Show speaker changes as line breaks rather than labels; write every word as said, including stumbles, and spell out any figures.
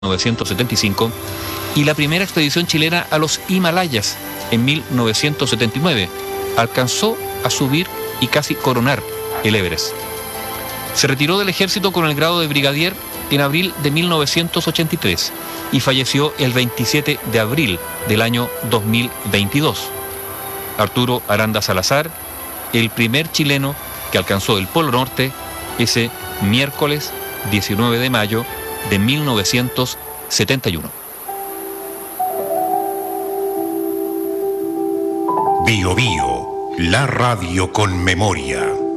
novecientos setenta y cinco, y la primera expedición chilena a los Himalayas en mil novecientos setenta y nueve. Alcanzó a subir y casi coronar el Everest. Se retiró del ejército con el grado de brigadier en abril de mil novecientos ochenta y tres y falleció el veintisiete de abril del año dos mil veintidós. Arturo Aranda Salazar, el primer chileno que alcanzó el Polo Norte ese miércoles diecinueve de mayo de mil novecientos setenta y uno.
Bio Bio, la radio con memoria.